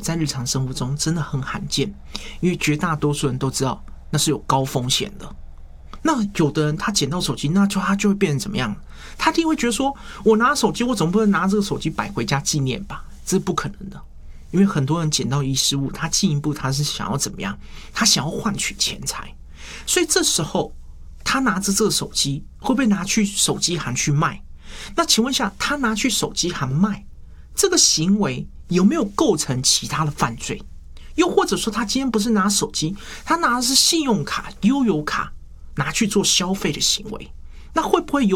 在日常生活中真的很罕见，因为绝大多数人都知道那是有高风险的。那有的人他捡到手机，他就会变成怎么样？他一定会觉得说，我拿手机，我总不能拿这个手机摆回家纪念吧？这是不可能的，因为很多人捡到遗失物，他进一步他是想要怎么样？他想要换取钱财，所以这时候他拿着这个手机，会不会拿去手机行去卖？那请问一下，他拿去手机行卖，这个行为有没有构成其他的犯罪？又或者说，他今天不是拿手机，他拿的是信用卡、悠游卡，拿去做消费的行为，那会不会